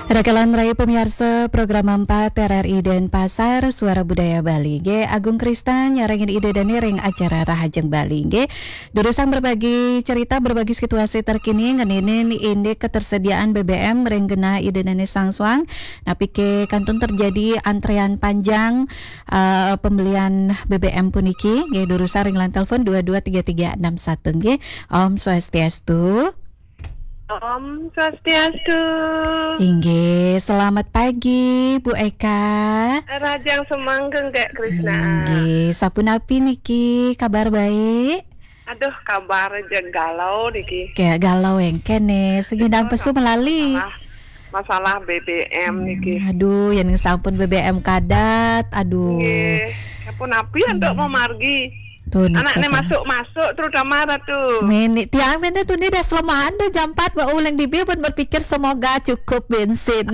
Rekalan Rai pemirsa program 4 RRI Denpasar Suara Budaya Bali G Agung Kristan nyarengin ide dan ring acara Rahajeng Bali G Durusang berbagi cerita berbagi situasi terkini ngeninin inde ketersediaan BBM renggena ide dan sangsuang napi ke kantun terjadi antrean panjang pembelian BBM puniki G Durusang ringlan telepon 223361 G Om Swastiastu. Om Swastiastu. Inggih, selamat pagi Bu Eka. Rajang Semanggeng Kak Krisna. Inggih, sapunapi niki kabar baik? Aduh, kabar aja galau niki. Kayak galau yang kene, segedang pesu melali. Masalah BBM niki. Aduh, yang sampun BBM kadat, aduh. Nggih, kapun api untuk mau margi. Tuh, anaknya masuk terutama tuh. Meni tiang meni tuh dah selamaan tuh jam 4 ba ulang di bil pun berpikir semoga cukup bensin.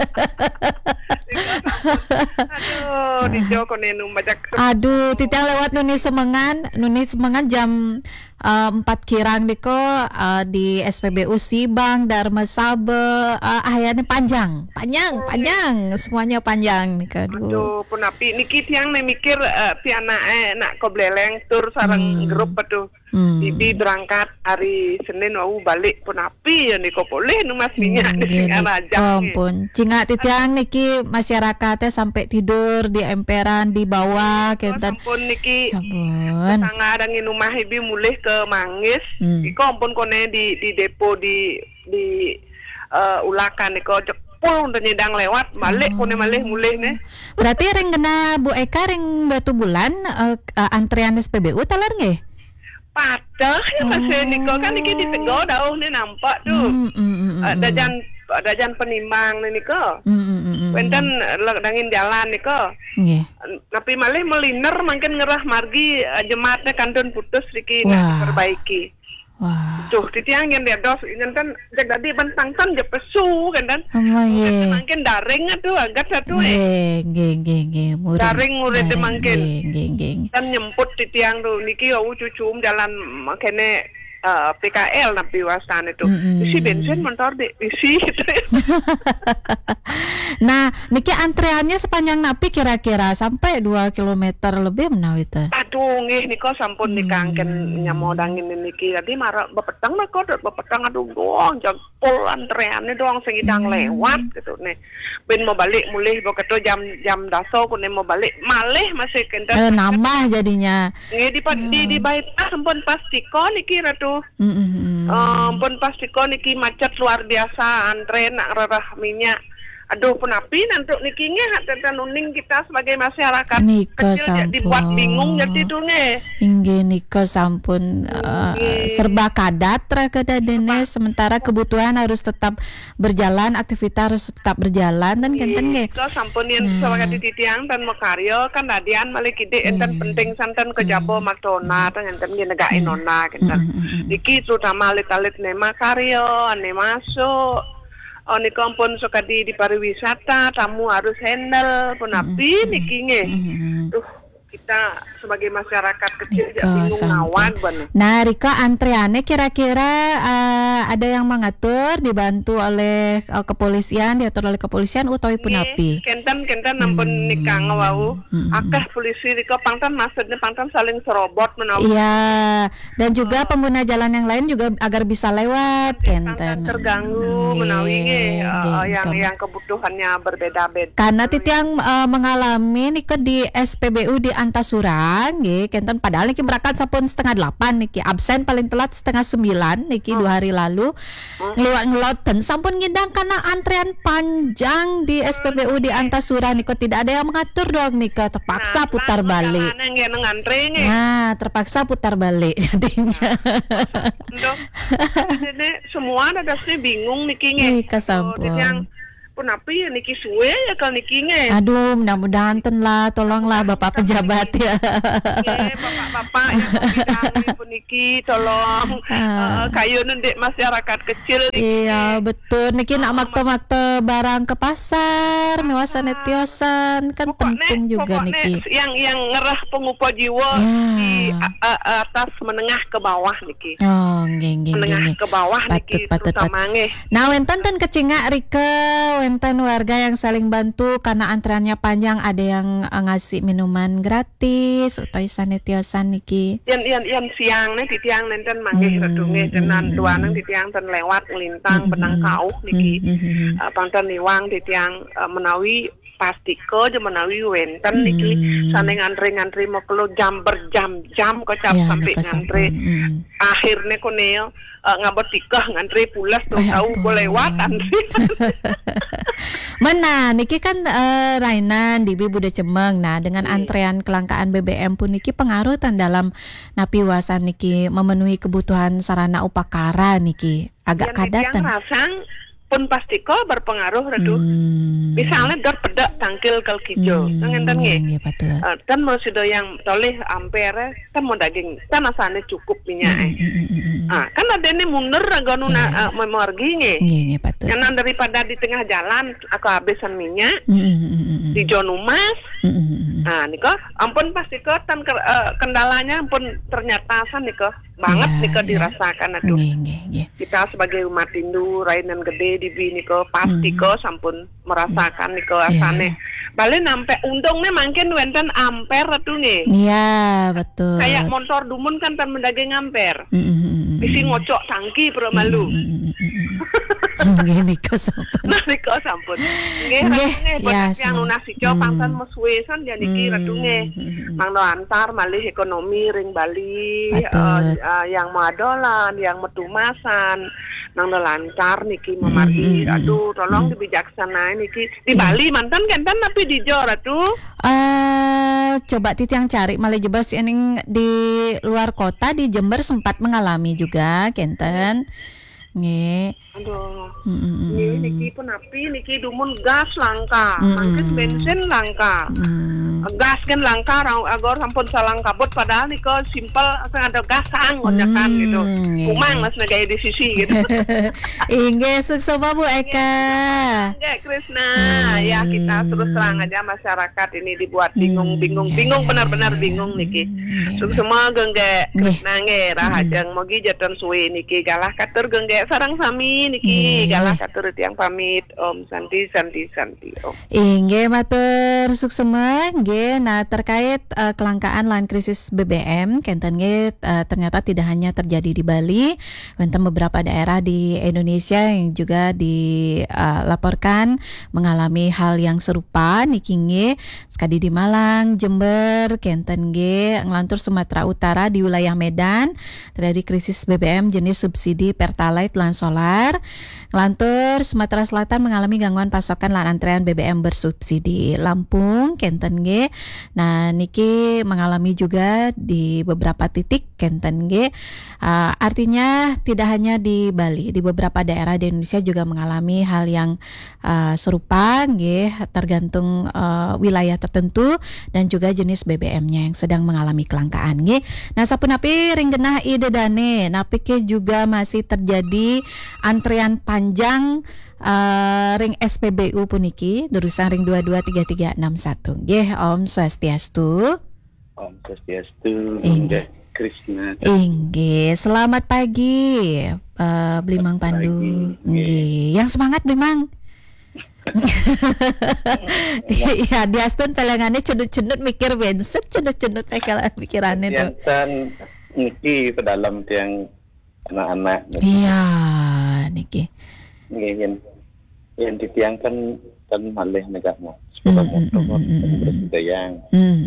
Aduh, di Joko nenu bajak. Aduh, titiang lewat nuni semangan jam 4 kirang diko di SPBU Sibang Dharma Sabe ayatnya panjang semuanya panjang nih aduh pun api niki tiang nih mikir tiana nak kobleleng tur sarang grup betul bibi berangkat hari Senin mau balik pun api ya niko boleh nu mas minyak di Rajang pun cinga titiang niki masyarakatnya sampai tidur di emperan di bawah kenten pun niki ampun tangga ada rumah ibi mulih ke Manggis iko ampun kone di depo di ulakan iko jepul untuk nyedang lewat balik kone malih mulih nih berarti ring kena Bu Eka ring batu bulan antrean SPBU talar nggih padahal ya masih niko kan niki di Tegal dah nih nampak tuh dajan penimbang nih niko wenten dangin jalan niko tapi malih meliner makin ngerah margi jemaatnya kantun putus niki nak perbaiki tuh titiang yang dia dos ini kan jadi bentang kan je pesu kan makin daring tuh agak satu daring udah makin kan nyemput titiang tuh niki cucum jalan makanya PKL napi wasan itu isi bensin motor isi gitu. Nah niki antreannya sepanjang napi kira-kira sampai 2 kilometer lebih menawi itu. Aduh ngih niko sampun dikangken nyamodangin niki tadi marah bepetang aduh doang jempol antreannya doang sengidang lewat gitu nih ben mau balik mulih begitu jam daso kuning mau balik malih masih kenten nambah jadinya ngih di bypass sampun pastiko niki ratu pun pasti kok niki macet luar biasa antre nak rarah minyak aduh pun api nanti nikinya tentang nuning kita sebagai masyarakat Nika kecil jadi dibuat bingung jadi tuh nih inggih Nika sampun serba kadat dene sementara kebutuhan harus tetap berjalan aktivitas harus tetap berjalan dan kenten nggih Nika sampun yang sebagai titiang dan makaryo kan dadian malik ide enten penting santen ke jabo matona dan enten negain nona kenten niki terutama alit-alit ne makaryo ane masuk ini kompon suka di pariwisata, tamu harus handle pun api nikinge. Kita sebagai masyarakat kecil bingung ngawan bener. Nah, Rika antreannya kira-kira ada yang mengatur dibantu oleh kepolisian, diatur oleh kepolisian utawi pun api. Kenten nampun nikah ngawau. Akeh polisi Rika pangtan maksudnya pangtan saling serobot menawi. Iya, dan juga pengguna jalan yang lain juga agar bisa lewat kenten. Terganggu menawi yang kebutuhannya berbeda-beda. Karena titiang mengalami nika di SPBU di Antasurang nggih kenten padahal niki berangkat sampun 7:30 niki absen paling telat 8:30 niki 2 hari lalu ngelot dan sampun ngindang karena antrean panjang di SPBU di Antasurang niko tidak ada yang mengatur dong niko terpaksa putar balik. Nah, terpaksa putar balik jadinya. Jadi semua ada sih bingung niki Nika sampun. Pun api ya niki suwe ya kalau niki aduh mudah-mudahan lah tolonglah bapak pejabat ya bapak yang bidang pun niki tolong kayu nanti masyarakat kecil iya betul niki nak makte barang ke pasar mewasan etiosan kan penting juga niki yang ngerah pengupa jiwa di atas menengah ke bawah niki menengah ke bawah niki patut. Nah wenten kecinga Rika enten warga yang saling bantu karena antreannya panjang, ada yang ngasih minuman gratis utawi sanetiosan niki. Yang siang nih di tiang nenten manggih redunge tenan tuaneng di tiang ten lewat lintang benang kauh niki. Panten niwang di tiang menawi pastiko je menawi wenten niki saneng ngantri mau kelo jam berjam-jam kocap sampai ngantri. Akhirnya koneo ngabot tikah ngantri pulas tuh tahu boleh lewat antri. Mana niki kan Rainan Dibi Bude Cemeng. Nah dengan antrean kelangkaan BBM pun niki pengaruh tan dalam napi wasan niki memenuhi kebutuhan sarana upakara niki agak kadatan. Yang rasang pun pasti kok berpengaruh reduh. Misalnya dor pedak tangkil kal kijo, ngenten nggih. Dan mau sudah yang toleh ampere, kan mau daging, kan asane cukup minyak. Kan ada ini mundur agonuna memorgi nggih. Nggih betul. Yang daripada di tengah jalan aku habisan minyak di Jonumas. Niko, ampun pasti kok tan kendalanya ampun ternyata niko banget niko dirasakan aduh. Kita sebagai umat Hindu Rainan gede di niko pasti kok sampun merasakan niko asane. Balik nampe untungnya makin wenten amper tuh nggih. Iya betul. Kayak motor dumun kan tan mendaging amper. Bisi ngocok tangki pro malu. Nggih niko sampun. Niko sampun. Nggih yang lunasi cok pangsan mesue san dia niki redunge. Mangno antar malih ekonomi ring Bali yang madolan, yang metumasan. Mangno lancar niki memari. Aduh tolong dibijaksanain niki. Di Bali mantan kenten tapi di Jawa tuh. Coba titiang cari malah jebas yang di luar kota di Jember sempat mengalami juga kenten. Nggih. Aduh. Niki pun api niki dumun gas langka, mungkin bensin langka. Gas kan langka agor sampun salang kabut padahal niko simpel ada gasan ngojakan gitu. Kumang mas negaya di sisi gitu. Inge sukses Bu Eka. Nggak Krisna, ya kita terus terang aja masyarakat ini dibuat bingung benar-benar bingung niki. Semua gengge Krisna nge rahajeng mogi jatan suwe niki galah katur gengge sarang sami niki galah katur tiang pamit Om Santi Om. Inge matur suksema nggih. Nah terkait kelangkaan lan krisis BBM kenten nggih ternyata tidak hanya terjadi di Bali, wonten beberapa daerah di Indonesia yang juga dilaporkan mengalami hal yang serupa niki nggih sekadi di Malang, Jember, kenten nggih ngelantur Sumatera Utara di wilayah Medan terjadi krisis BBM jenis subsidi Pertalite lan solar. Ngelantur Sumatera Selatan mengalami gangguan pasokan lan antrean BBM bersubsidi. Lampung kenten nggih. Nah niki mengalami juga di beberapa titik kenten nggih. Artinya tidak hanya di Bali, di beberapa daerah di Indonesia juga mengalami hal yang serupa nggih, tergantung wilayah tertentu dan juga jenis BBM-nya yang sedang mengalami kelangkaan nggih. Nah sapunapi ring genah idedane napike juga masih terjadi antrean panjang ring SPBU puniki jurusan ring 223361 nggih. Om Swastiastu. Om Swastiastu. Inggih Krisna. Inggih, selamat pagi Blimang Pandu. Nggih, yang semangat Blimang. Ya diastun pelengannya cendut-cendut mikir benset cendut-cendut pikirannya tuh. Yang niki ke dalam tiang anak-anak. Iya, niki. Yang ditiangkan kan malih negakmu. Sepeda motor bersedayang.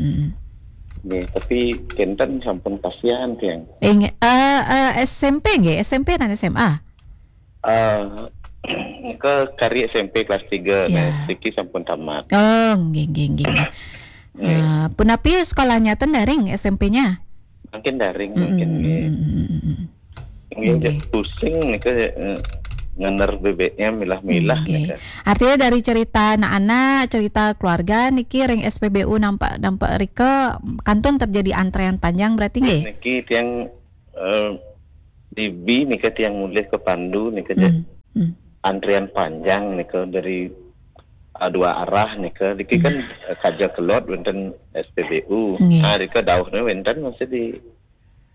Tapi kenten sampun kasihan tiang. SMP nggih, SMP dan SMA. Ke kari SMP kelas 3 niki sampun tamat. Oh, nggih. Punapi sekolahnya ten daring SMP-nya? Mungkin daring mungkin nggih. Nggih pusing nika ngener bebeknya milah-milah. Artinya dari cerita anak-anak, cerita keluarga niki ring SPBU nampak rike kantun terjadi antrean panjang berarti nggih? Niki tiang Dibi nika tiang mulih ke Pandu nika antrean panjang nika dari dua arah nika diki kan kaja kelot wonten SPBU. Rika dauhna wonten masih di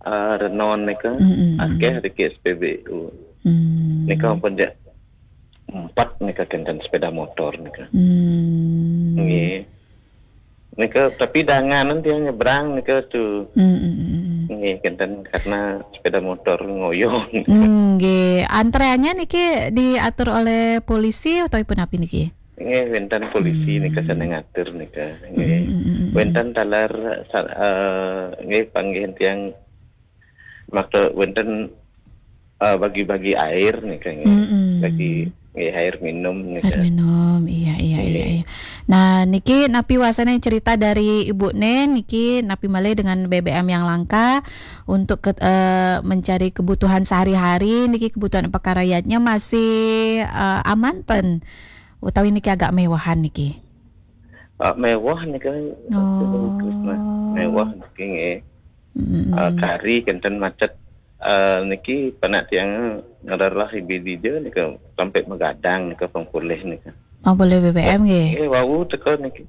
Renon nika akeh diki SPBU. Nika pun 4 nika kenten sepeda motor nika. Nggih. Nika tapi danganan dia nyebrang nika tuh. Nggih kenten karena sepeda motor ngoyo. Nggih, antreannya niki diatur oleh polisi ataupun apa niki? Nggih, wenten polisi nika seneng ngatur nika. Nggih. Wenten talar nggih panggihan tiang makta wenten bagi-bagi air nika nggih. Bagi air minum nika. Air minum, iya. Nah, niki napi wasana cerita dari Ibu Nen niki napi malih dengan BBM yang langka untuk mencari kebutuhan sehari-hari niki kebutuhan pekarayatnya masih aman ten. Utawi niki agak mewahan niki. Mewah nika. Mewah niki nggih. Kari kenten macet niki penak tiang ngarah ibidija nika sampai megadang nika pengpulih nika. Boleh BBM nggih. Wau teko niki.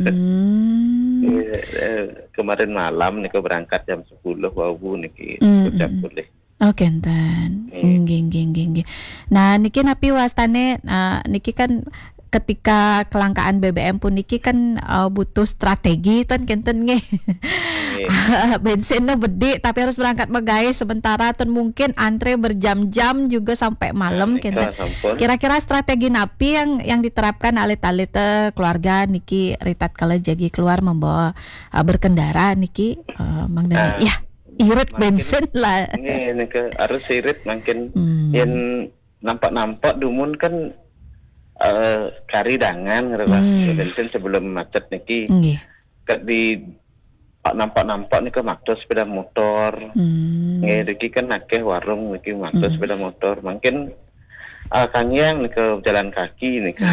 Kemarin malam nika berangkat jam 10 wau niki udah pulih. Oke, enten. Nggih. Nah, niki napi wastane niki kan ketika kelangkaan BBM pun niki kan butuh strategi tan kenten nggih. Bensinnya bede tapi harus berangkat megawe sementara tan mungkin antre berjam-jam juga sampai malam kenten. Kira-kira strategi napi yang diterapkan alit-alit keluarga niki ritat kalau jagi keluar membawa berkendara niki Mang Dani. Ya, irit bensin lah. Ini harus irit makin yang nampak-nampak dumun kan kari dangan bensin sebelum macet niki di nampak-nampak niki makto sepeda motor niki kan akeh warung niki makto sepeda motor mungkin kangyang niki jalan kaki niki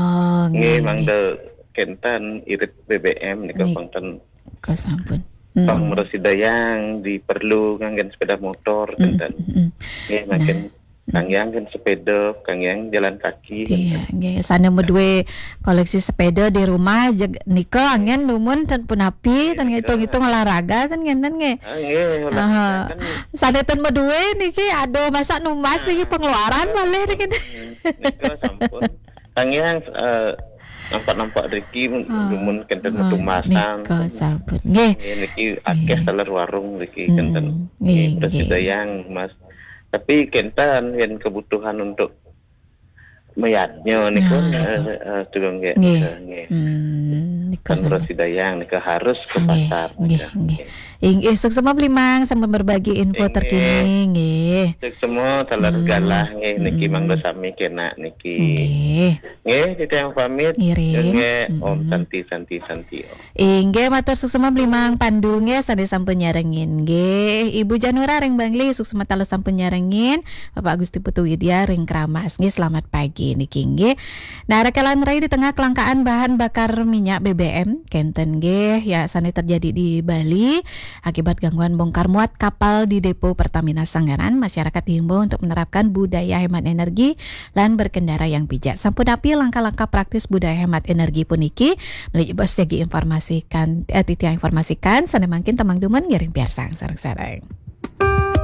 mangde kentan irit BBM niki pangten kasampun pang meresidayang diperlu nganggen sepeda motor kentan makin kangyang kan sepeda, kangyang jalan kaki. Iya, sana medue koleksi sepeda di rumah nika angin lumun dan punapi dan ngitung-ngitung olahraga kan ngenten nge. Olahraga kan. Sana ten medue niki aduh masa numas niki pengeluaran boleh gitu. Nika sampun. Kangyang nampak Riki lumun kenten metu masang. Nika sampun. Nggih. Niki akeh teler warung Riki kenten. Nggih, presiden Mas. Tapi kentan yang kebutuhan untuk meyatnya niku tukang nggih. Kan residayang nika harus ke pasar. Nggih. Esuk semua beli mang sama berbagi info terkini nggih. Esuk semua talar galah nggih niki mangga sami kena niki. Nggih, titang pamit. Nggih, Om Santi. Nggih matur suksema beli mang Pandu nggih sade sampun nyarengin nggih. Ibu Janura ring Bangli suksema tala sampun nyarengin. Bapak Agusti Putu Widya ring Kramas nggih selamat pagi niki nggih. Nah, rekalan rai di tengah kelangkaan bahan bakar minyak BBM kenten nggih ya sane terjadi di Bali akibat gangguan bongkar muat kapal di depo Pertamina Sanggaran. Masyarakat diimbau untuk menerapkan budaya hemat energi lan berkendara yang bijak. Sampun api langkah-langkah praktis budaya hemat energi puniki melalui bos jagi informasikan informasikan sana mangkin temang dumen ngiring biar sareng-sareng.